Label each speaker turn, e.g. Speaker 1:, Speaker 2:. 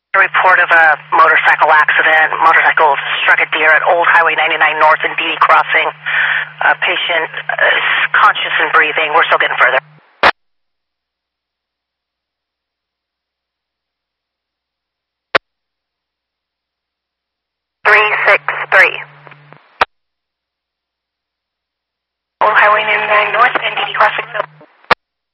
Speaker 1: A report of a motorcycle accident. Motorcycle struck a deer at Old Highway 99 North and Dee Crossing. Patient is conscious and breathing. We're still getting further. Old Highway 99 North and Dee Crossing.